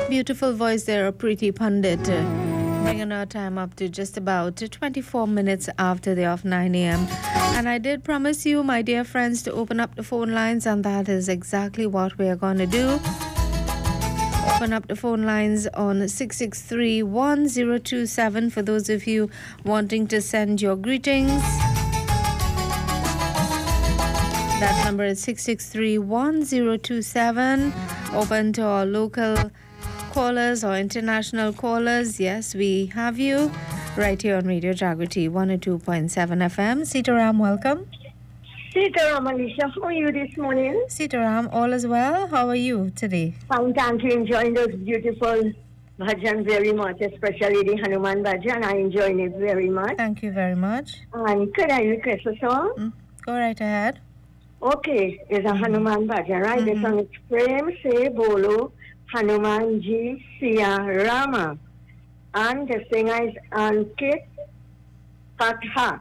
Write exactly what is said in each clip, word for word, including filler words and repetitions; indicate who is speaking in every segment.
Speaker 1: Beautiful voice there, a pretty pundit. uh, Bringing our time up to just about twenty-four minutes after the off nine a.m. And I did promise you, my dear friends, to open up the phone lines, and that is exactly what we are going to do. Open up the phone lines on six six three, one zero two seven for those of you wanting to send your greetings. That number is six six three, one zero two seven. Open to our local callers or international callers. Yes, we have you right here on Radio Jagriti one oh two point seven F M. Sitaram, welcome.
Speaker 2: Sitaram, Alicia, how are you this morning?
Speaker 1: Sitaram, all is well. How are you today?
Speaker 2: Fine, thank you. Enjoying those beautiful bhajan very much, especially the Hanuman bhajan. I enjoying it very much.
Speaker 1: Thank you very much.
Speaker 2: And could I request a song?
Speaker 1: Mm, go right ahead.
Speaker 2: Okay, it's a Hanuman bhajan, right?
Speaker 1: Mhm.
Speaker 2: The song is Prem Se Bolo Hanuman Ji Siya Rama. And the singer is Ankit Pathak.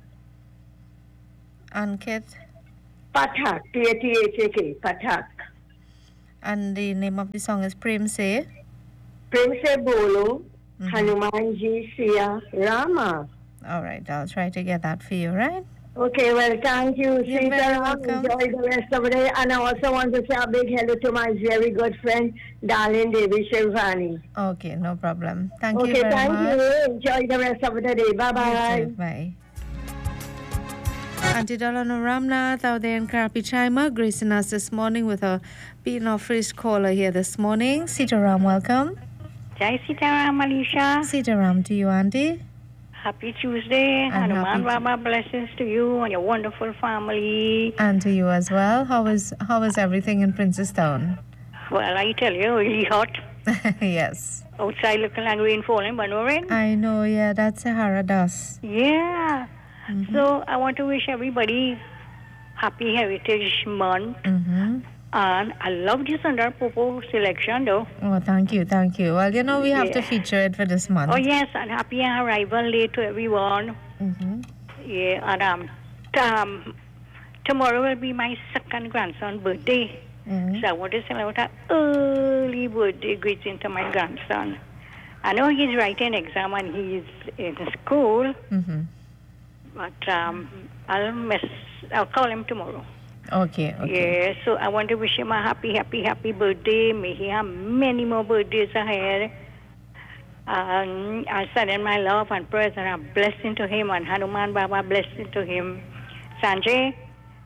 Speaker 1: Ankit.
Speaker 2: Pathak, P A T H A K, Pathak.
Speaker 1: And the name of the song is Prem Se.
Speaker 2: Prem Se Bolo
Speaker 1: Mhm.
Speaker 2: Hanuman Ji Siya Rama.
Speaker 1: All right, I'll try to get that for you, right?
Speaker 2: Okay, well, thank you,
Speaker 1: You're very
Speaker 2: Sitaram.
Speaker 1: welcome.
Speaker 2: Enjoy the rest of the day. And I also want to say a big hello to my very good friend, darling Devi Shivani.
Speaker 1: Okay, no problem. Thank you
Speaker 2: Okay,
Speaker 1: very
Speaker 2: thank
Speaker 1: much.
Speaker 2: you. Enjoy the rest of the day.
Speaker 1: You
Speaker 2: Bye-bye.
Speaker 1: too. Bye. Auntie Dolano Ramnath out there in Karapi Chaima, gracing us this morning with her being our first caller here this morning. Sitaram, welcome.
Speaker 3: Jai Sitaram, Alicia.
Speaker 1: Sitaram to you, Auntie.
Speaker 3: Happy Tuesday.
Speaker 1: And
Speaker 3: Hanuman
Speaker 1: happy
Speaker 3: Baba blessings to you and your wonderful family.
Speaker 1: And to you as well. How is how is everything in Princestown?
Speaker 3: Well, I tell you, really hot.
Speaker 1: Yes.
Speaker 3: Outside looking like rain falling, but no rain.
Speaker 1: I know, yeah, that's Sahara dust.
Speaker 3: Yeah.
Speaker 1: Mhm.
Speaker 3: So I want to wish everybody happy Heritage Month.
Speaker 1: Mm-hmm.
Speaker 3: And I love the Sundar Popo selection, though.
Speaker 1: Oh, thank you, thank you. Well, you know, we have to
Speaker 3: Yeah.
Speaker 1: feature it for this month.
Speaker 3: Oh, yes, and happy arrival day to everyone.
Speaker 1: Mm-hmm.
Speaker 3: Yeah, and um, t- um, tomorrow will be my second grandson's birthday.
Speaker 1: Mm-hmm.
Speaker 3: So I want to send out an early birthday greeting to my grandson. I know he's writing exam and he's in school,
Speaker 1: Mm-hmm.
Speaker 3: but um, I'll miss. I'll call him tomorrow.
Speaker 1: Okay, okay.
Speaker 3: Yeah, so I want to wish him a happy, happy, happy birthday. May he have many more birthdays ahead. Um, I send in my love and prayers and a blessing to him, and Hanuman Baba blessing to him. Sanjay,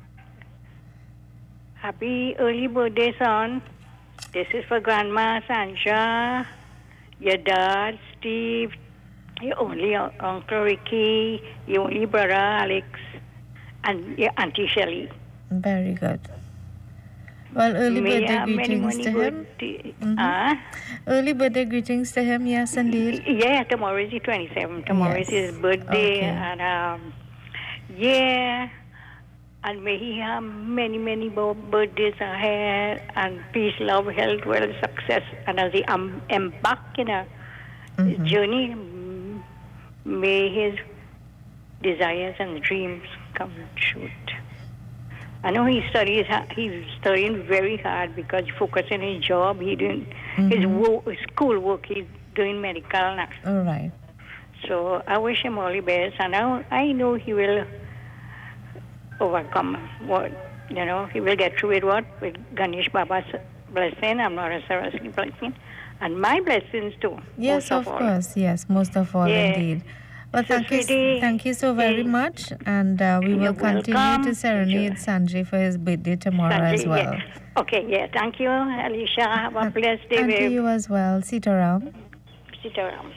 Speaker 3: happy early birthday, son. This is for Grandma Sanja, your dad, Steve, your only un- Uncle Ricky, your only brother, Alex, and your Auntie Shelley.
Speaker 1: Very good. Well, early
Speaker 3: May
Speaker 1: birthday
Speaker 3: have many,
Speaker 1: greetings
Speaker 3: many
Speaker 1: to him.
Speaker 3: birthday-
Speaker 1: Mhm.
Speaker 3: Ah?
Speaker 1: Early birthday greetings to him, yes, indeed.
Speaker 3: Yeah, tomorrow is the twenty-seventh. Tomorrow
Speaker 1: Yes.
Speaker 3: is his birthday.
Speaker 1: Okay.
Speaker 3: And, um, yeah, and may he have many, many more birthdays ahead. And peace, love, health, wealth, success. And as he um, embark in a
Speaker 1: Mhm.
Speaker 3: journey, mm, may his desires and dreams come true. I know he studies. ha- He's studying very hard because he focusing on his job. He doing his
Speaker 1: Mhm.
Speaker 3: wo- his school work. He's doing medical now.
Speaker 1: All right.
Speaker 3: So I wish him all the best, and I I know he will overcome what you know. He will get through it. What with Ganesh Baba's blessing, I'm not a Saraswati blessing, and my blessings too.
Speaker 1: Yes,
Speaker 3: most
Speaker 1: of
Speaker 3: all.
Speaker 1: course. Yes, most of all,
Speaker 3: Yeah.
Speaker 1: indeed. Well,
Speaker 3: So,
Speaker 1: thank you,
Speaker 3: sweetie,
Speaker 1: thank you so very
Speaker 3: yeah.
Speaker 1: much, and uh, we will
Speaker 3: You're
Speaker 1: continue
Speaker 3: welcome.
Speaker 1: to serenade Sanjay for his birthday tomorrow
Speaker 3: Sanjay,
Speaker 1: as well.
Speaker 3: yeah. Okay, yeah. Thank you, Alicia. Have a blessed day,
Speaker 1: And to
Speaker 3: babe.
Speaker 1: you as well, Sitaram.
Speaker 3: Sit around.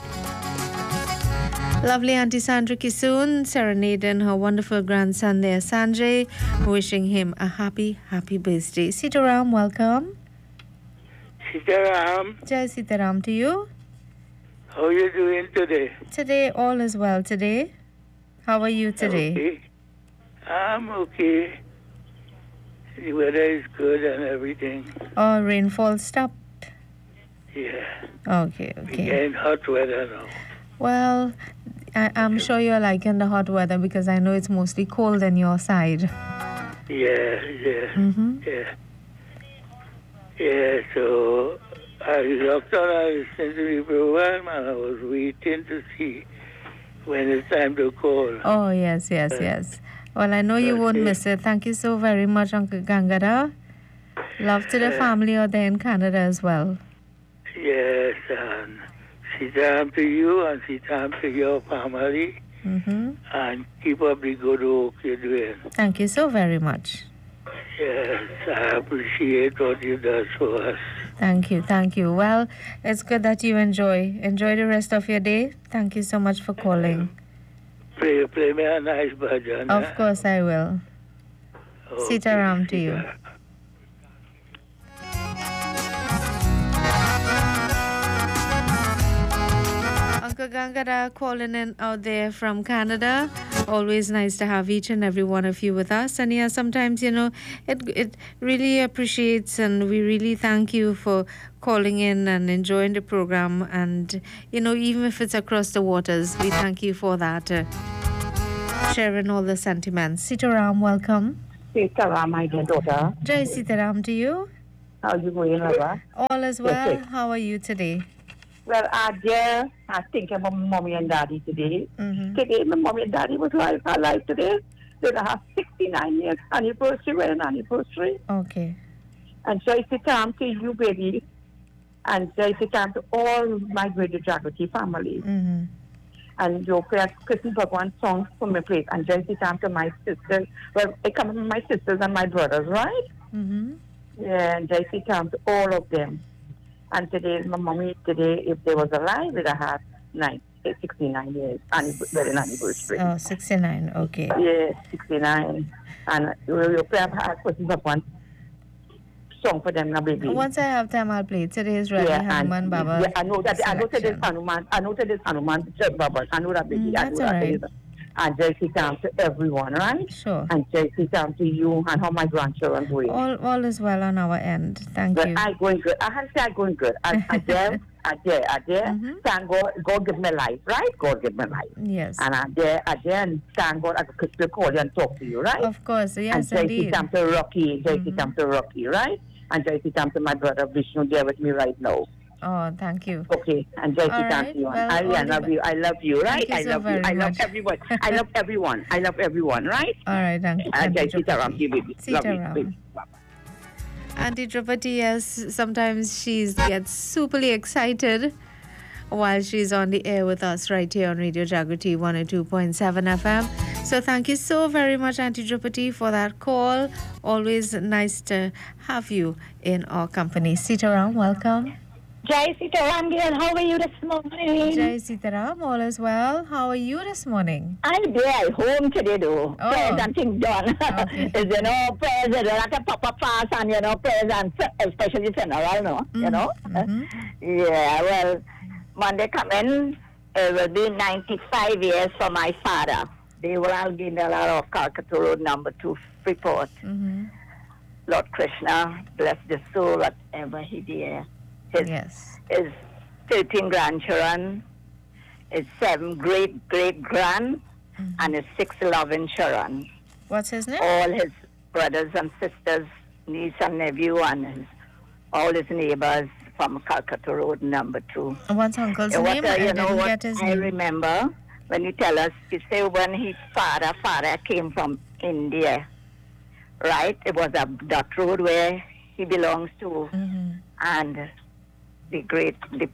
Speaker 1: Lovely Auntie Sandra Kisoon serenading her wonderful grandson there, Sanjay, wishing him a happy, happy birthday. Sitaram, welcome.
Speaker 4: Sitaram,
Speaker 1: Jai Sitaram to you.
Speaker 4: how you doing today?
Speaker 1: Today, all is well today. How are you today?
Speaker 4: Okay. I'm okay. The weather is good and everything.
Speaker 1: Oh, rainfall stopped.
Speaker 4: Yeah.
Speaker 1: Okay,
Speaker 4: We
Speaker 1: okay.
Speaker 4: getting hot weather now.
Speaker 1: Well, I, I'm sure you're liking the hot weather because I know it's mostly cold on your side.
Speaker 4: Yeah, yeah,
Speaker 1: Mm-hmm.
Speaker 4: yeah. Yeah, so I looked on, I listened to the program, and I was waiting to see when it's time to call.
Speaker 1: Oh, yes, yes, yes. Well, I know you won't
Speaker 4: Okay.
Speaker 1: miss it. Thank you so very much, Uncle Gangada. Love to the family out there in Canada as well.
Speaker 4: Yes, and sit down to you and sit down to your family
Speaker 1: Mm-hmm.
Speaker 4: and keep up the good work you're doing.
Speaker 1: Thank you so very much.
Speaker 4: Yes, I appreciate what you do for us.
Speaker 1: Thank you, thank you. Well, it's good that you enjoy. Enjoy the rest of your day. Thank you so much for calling.
Speaker 4: Play, play me a nice bhajan.
Speaker 1: Of course I will.
Speaker 4: Okay,
Speaker 1: Sitaram to you.
Speaker 4: Sitaram.
Speaker 1: Uncle Gangada calling in out there from Canada. Always nice to have each and every one of you with us. And yeah, sometimes, you know, it it really appreciates, and we really thank you for calling in and enjoying the program. And, you know, even if it's across the waters, we thank you for that. Uh, sharing all the sentiments. Sitaram, welcome.
Speaker 5: Sitaram, my dear daughter.
Speaker 1: Jai Sitaram to you.
Speaker 5: How are you going, Lava?
Speaker 1: All is well.
Speaker 5: Yes, yes.
Speaker 1: How are you today?
Speaker 5: Well, I dear, I think about mommy and daddy today.
Speaker 1: Mm-hmm.
Speaker 5: Today, my mommy and daddy was alive, alive today. They have sixty-nine years anniversary, wedding anniversary.
Speaker 1: Okay.
Speaker 5: And so it's a time to you, baby. And so it's a time to all my great Jagrati family.
Speaker 1: Mm-hmm.
Speaker 5: And you play Krishna Bhagwan songs for me, please. And so it's a time to my sisters. Well, I come from my sisters and my brothers, right?
Speaker 1: Mm-hmm.
Speaker 5: Yeah, and so it's a time to all of them. And today, my mommy, today, if they was alive, it had nine, sixty-nine years, annib- wedding anniversary.
Speaker 1: Oh, sixty-nine. Okay.
Speaker 5: Yeah, sixty-nine. And we will play one song for them now, baby.
Speaker 1: Once I have time, I'll play. Today is Ravi
Speaker 5: yeah,
Speaker 1: Hanuman
Speaker 5: and,
Speaker 1: Baba.
Speaker 5: yeah, I know that. I know that this
Speaker 1: selection.
Speaker 5: Hanuman. I know that this Hanuman Baba. I know that, baby.
Speaker 1: Mm,
Speaker 5: I
Speaker 1: that's
Speaker 5: know
Speaker 1: all
Speaker 5: that.
Speaker 1: right.
Speaker 5: And Jesse down to everyone, right?
Speaker 1: Sure.
Speaker 5: And Jesse down to you and how my grandchildren doing.
Speaker 1: All, all is well on our end. Thank
Speaker 5: But
Speaker 1: you.
Speaker 5: I going good. I have to say I going good. I, I dare, I dare, I dare.
Speaker 1: Mhm.
Speaker 5: Thank God, God give me life, right? God give me life.
Speaker 1: Yes.
Speaker 5: And I dare, I dare, and thank God I could still call you and talk to you, right?
Speaker 1: Of course. Yes,
Speaker 5: and Jesse
Speaker 1: indeed.
Speaker 5: down to Rocky, Jesse
Speaker 1: Mhm.
Speaker 5: down to Rocky, right? And Jesse down to my brother Vishnu there with me right now.
Speaker 1: Oh, thank you.
Speaker 5: Okay, and Jesse
Speaker 1: All
Speaker 5: down
Speaker 1: right.
Speaker 5: to you.
Speaker 1: Well,
Speaker 5: I,
Speaker 1: all
Speaker 5: I
Speaker 1: the
Speaker 5: love
Speaker 1: be-
Speaker 5: you. I love you, right?
Speaker 1: Thank you
Speaker 5: I
Speaker 1: so
Speaker 5: love you.
Speaker 1: very
Speaker 5: I love
Speaker 1: much.
Speaker 5: everyone. I love everyone. I love everyone, right?
Speaker 1: All right. Thank you.
Speaker 5: And
Speaker 1: Auntie
Speaker 5: Jesse down
Speaker 1: Drupati.
Speaker 5: to you, baby. Love you,
Speaker 1: Sitaram.
Speaker 5: baby.
Speaker 1: Auntie Drupati, yes, sometimes she gets superly excited while she's on the air with us right here on Radio Jagrati one oh two point seven F M. So thank you so very much, Auntie Drupati, for that call. Always nice to have you in our company. Sitaram, welcome.
Speaker 6: Jai Sitaram, dear, how are you this morning?
Speaker 1: Jai Sitaram, all is well. How are you this morning?
Speaker 6: I'm there home today, though.
Speaker 1: Oh.
Speaker 6: Prayers and things done.
Speaker 1: Okay.
Speaker 6: Is, you know, prayers, you know, like a pop-up fast and, you know, prayers and fu- especially funeral, no? You know?
Speaker 1: Mhm.
Speaker 6: Yeah, well, Monday coming, it will be ninety-five years for my father. They will all be in the lot of Calcutta Road, number two, Freeport.
Speaker 1: Mhm.
Speaker 6: Lord Krishna, bless the soul, whatever he did. His
Speaker 1: Yes.
Speaker 6: His thirteen grandchildren, his seven great great grand,
Speaker 1: Mhm.
Speaker 6: and his six loving children.
Speaker 1: What's his name?
Speaker 6: All his brothers and sisters, niece and nephew, and his, all his neighbors from Calcutta Road, number two.
Speaker 1: What's uncle's
Speaker 6: Uh, what,
Speaker 1: name?
Speaker 6: uh,
Speaker 1: I
Speaker 6: you know
Speaker 1: didn't
Speaker 6: what
Speaker 1: get his
Speaker 6: I
Speaker 1: name.
Speaker 6: remember when you tell us, you say when his father, father came from India, right? It was a that road where he belongs to,
Speaker 1: Mhm.
Speaker 6: and the great, the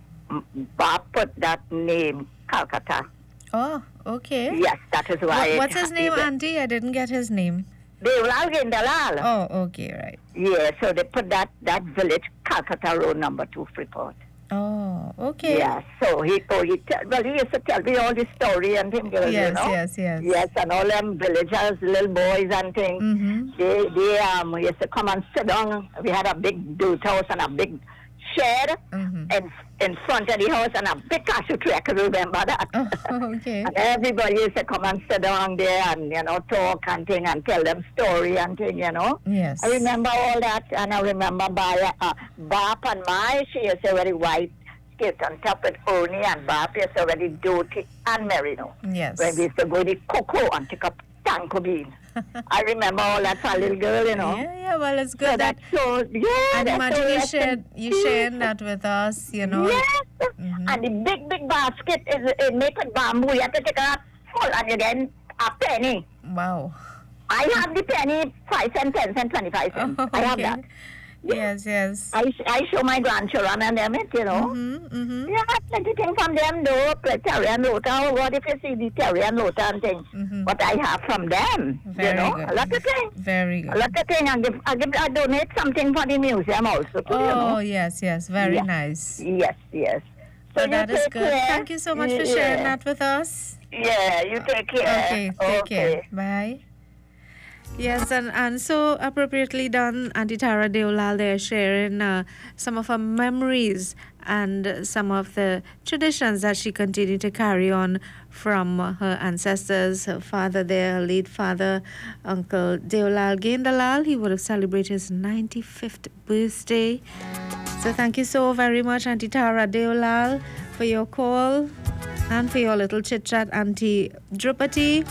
Speaker 6: Bob put that name, Calcutta.
Speaker 1: Oh, okay.
Speaker 6: Yes, that is why.
Speaker 1: What,
Speaker 6: it-
Speaker 1: what's his name,
Speaker 6: it-
Speaker 1: Auntie? I didn't get his name.
Speaker 6: Devlal Gendalal.
Speaker 1: Oh, okay, right.
Speaker 6: Yeah, so they put that, that village, Calcutta Road, number two, Freeport.
Speaker 1: Oh, okay.
Speaker 6: Yeah, so he, oh, he tell, well, he used to tell me all the story and things,
Speaker 1: Yes,
Speaker 6: you know.
Speaker 1: yes, yes.
Speaker 6: Yes, and all them villagers, little boys and things.
Speaker 1: Mm-hmm.
Speaker 6: They, they um, used to come and sit down. We had a big dirt house and a big shed
Speaker 1: Mm-hmm.
Speaker 6: in, in front of the house and a big cashew tree. I can remember that.
Speaker 1: Oh, okay.
Speaker 6: And everybody used to come and sit down there and, you know, talk and thing and tell them story and thing, you know.
Speaker 1: Yes.
Speaker 6: I remember all that, and I remember by uh, Bap and my, she used to very white skirt on top with Oni, and Bap used to very dirty and merino.
Speaker 1: Yes.
Speaker 6: When we used to go to the cocoa and take up tanko bean. I remember all that for a little girl, you know.
Speaker 1: Yeah, yeah. Well, it's good
Speaker 6: So
Speaker 1: that.
Speaker 6: that shows, yeah.
Speaker 1: And
Speaker 6: that
Speaker 1: imagine
Speaker 6: shows
Speaker 1: you
Speaker 6: that
Speaker 1: shared you
Speaker 6: can-
Speaker 1: sharing that with us. You know.
Speaker 6: Yes. And the big, big basket is, is made with bamboo. You have to take a full and you get a penny.
Speaker 1: Wow.
Speaker 6: I have the penny, five cents, ten cents, twenty-five cents.
Speaker 1: Oh,
Speaker 6: I have
Speaker 1: okay.
Speaker 6: that.
Speaker 1: Yes, yes.
Speaker 6: I, I show my grandchildren and them it, you know.
Speaker 1: Mm-hmm, mm-hmm.
Speaker 6: Yeah, plenty things from them though, like Terry and Lota. Oh, what if you see the Terry and Lota and things?
Speaker 1: Mhm.
Speaker 6: What I have from them,
Speaker 1: Very
Speaker 6: you know.
Speaker 1: good.
Speaker 6: A lot of things.
Speaker 1: Very
Speaker 6: A
Speaker 1: good.
Speaker 6: lot of things. I give, I give, I donate something for the museum also too, you
Speaker 1: Oh,
Speaker 6: know.
Speaker 1: yes, yes. Very
Speaker 6: Yeah.
Speaker 1: nice.
Speaker 6: Yes, yes.
Speaker 1: So
Speaker 6: you
Speaker 1: that is
Speaker 6: take
Speaker 1: good.
Speaker 6: care.
Speaker 1: Thank you so much for sharing
Speaker 6: Yeah.
Speaker 1: that with us.
Speaker 6: Yeah, you take care.
Speaker 1: Okay, take care. Bye. Yes, and, and so appropriately done, Auntie Tara Deolal there sharing uh, some of her memories and uh, some of the traditions that she continued to carry on from uh, her ancestors, her father there, her late father, Uncle Deolal Gendalal. He would have celebrated his ninety-fifth birthday. So thank you so very much, Auntie Tara Deolal, for your call and for your little chit-chat, Auntie Drupati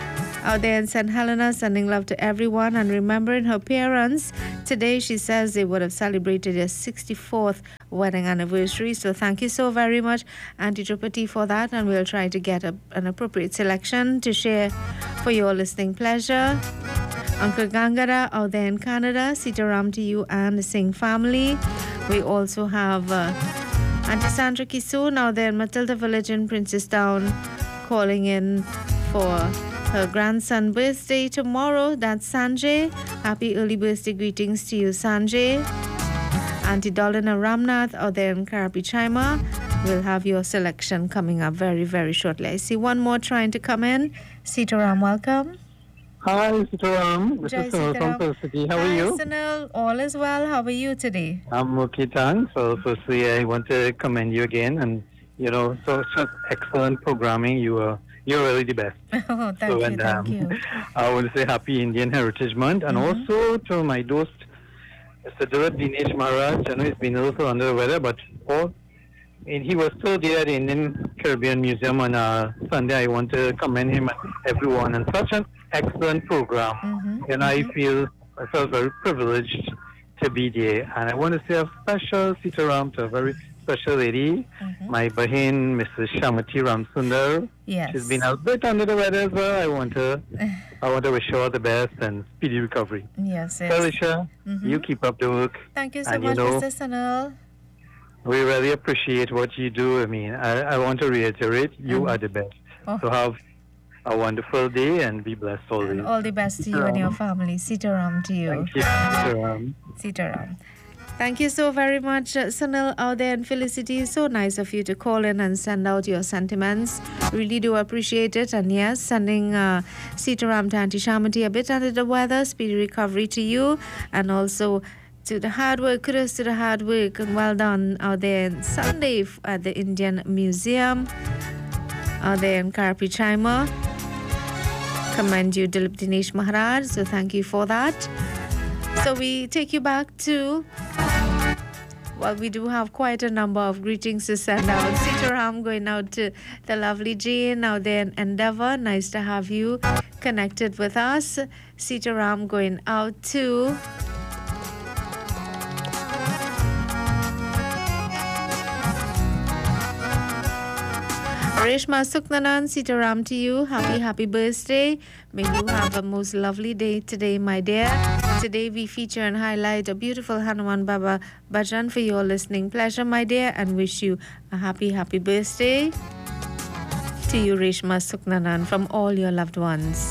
Speaker 1: out there in Saint Helena, sending love to everyone and remembering her parents. Today, she says they would have celebrated their sixty-fourth wedding anniversary. So thank you so very much, Auntie Drupati, for that. And we'll try to get a, an appropriate selection to share for your listening pleasure. Uncle Gangara out there in Canada, Sitaram to you and the Singh family. We also have uh, Auntie Sandra Kisoon out there in Matilda Village in Princestown, calling in for her grandson birthday tomorrow. That's Sanjay. Happy early birthday greetings to you, Sanjay. Auntie Dolina Ramnath out there in Karapi Chaima. We'll have your selection coming up very, very shortly. I see one more trying to come in. Sitaram, welcome.
Speaker 7: Hi, Sitaram. This
Speaker 1: Jai
Speaker 7: is Sunil from
Speaker 1: Sitaram.
Speaker 7: Pearl City. How are
Speaker 1: Hi,
Speaker 7: you?
Speaker 1: Sunil. All is well. How are you today?
Speaker 7: I'm okay, thanks. So, firstly, I want to commend you again, and you know, so such excellent programming. You are you're really the best.
Speaker 1: Oh, thank
Speaker 7: so,
Speaker 1: you,
Speaker 7: and,
Speaker 1: thank
Speaker 7: um,
Speaker 1: you.
Speaker 7: I want to say Happy Indian Heritage Month, and
Speaker 1: Mhm.
Speaker 7: also to my host, Mister Durat Dinesh Maharaj. I know he's been a little under the weather, but oh, and he was still there at the Indian Caribbean Museum on uh, Sunday. I want to commend him and everyone, and such an excellent program.
Speaker 1: Mhm,
Speaker 7: And I feel I felt very privileged to be there. And I want to say a special Sitaram to a very special lady,
Speaker 1: mhm.
Speaker 7: my Bahin, Missus Shamati Ramsundar.
Speaker 1: Yes.
Speaker 7: She's been a bit under the weather as well. I want to I want to wish her all the best and speedy recovery.
Speaker 1: Yes,
Speaker 7: So,
Speaker 1: yes.
Speaker 7: Alicia,
Speaker 1: Mhm.
Speaker 7: you keep up the work.
Speaker 1: Thank you so
Speaker 7: and you
Speaker 1: much,
Speaker 7: know-
Speaker 1: Mister Sunil.
Speaker 7: We really appreciate what you do. I mean, I, I want to reiterate, you
Speaker 1: Mhm.
Speaker 7: are the best.
Speaker 1: Oh.
Speaker 7: So have a wonderful day and be blessed always.
Speaker 1: And all the best to you and your family. Sitaram to you.
Speaker 7: Thank you, Sitaram.
Speaker 1: Sitaram. Thank you so very much, uh, Sunil out there in Felicity. So nice of you to call in and send out your sentiments. Really do appreciate it. And yes, sending uh, Sitaram to Auntie Shamati a bit under the weather. Speedy recovery to you. And also to the hard work. Kudos to the hard work. And well done out there on Sunday f- at the Indian Museum. Out there in Karapi Chaima. Commend you, Dilip Dinesh Maharaj. So thank you for that. So we take you back to, well, we do have quite a number of greetings to send out. Sitaram going out to the lovely Jane out there in Endeavour. Nice to have you connected with us. Sitaram going out to Reshma Suknanan, Sitaram to you. Happy, happy birthday. May you have a most lovely day today, my dear. Today we feature and highlight a beautiful Hanuman Baba bhajan for your listening pleasure, my dear, and wish you a happy, happy birthday to you, Reshma Suknanan, from all your loved ones.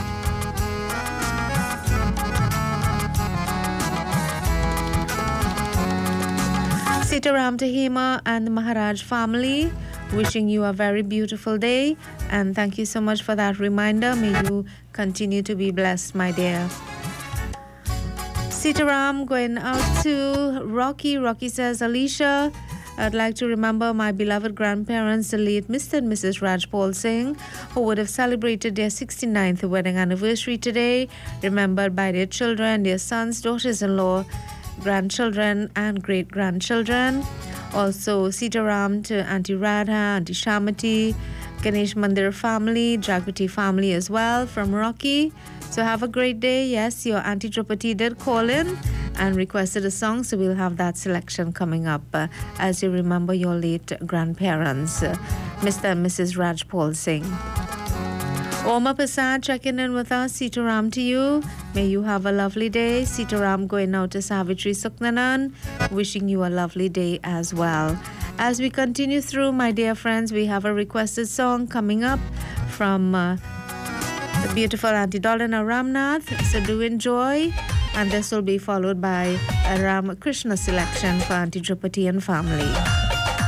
Speaker 1: Sitaram to Hema and the Maharaj family. Wishing you a very beautiful day, and thank you so much for that reminder. May you continue to be blessed, my dear. Sitaram going out to Rocky. Rocky says, Alicia, I'd like to remember my beloved grandparents, the late Mister and Missus Rajpal Singh, who would have celebrated their sixty-ninth wedding anniversary today, remembered by their children, their sons, daughters-in-law, grandchildren, and great-grandchildren. Also, Sitaram to Auntie Radha, Auntie Shamati, Ganesh Mandir family, Jagrati family as well from Rocky. So have a great day. Yes, your Auntie Drupati did call in and requested a song, so we'll have that selection coming up uh, as you remember your late grandparents, uh, Mister and Missus Rajpal Singh. Oma Prasad checking in with us. Sitaram to you. May you have a lovely day. Sitaram going out to Savitri Suknanan, wishing you a lovely day as well. As we continue through, my dear friends, we have a requested song coming up from uh, the beautiful Auntie Dolina Ramnath. So do enjoy. And this will be followed by a Ram Krishna selection for Auntie Drupati and family.